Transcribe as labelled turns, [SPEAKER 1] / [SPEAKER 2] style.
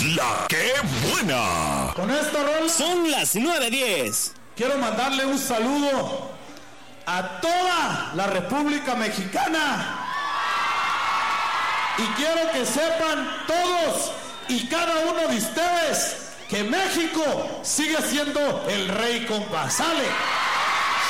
[SPEAKER 1] La que buena.
[SPEAKER 2] Con esta rola
[SPEAKER 3] son las 9:10.
[SPEAKER 2] Quiero mandarle un saludo a toda la República Mexicana. Y quiero que sepan todos y cada uno de ustedes que México sigue siendo el rey, compa. ¡Sale!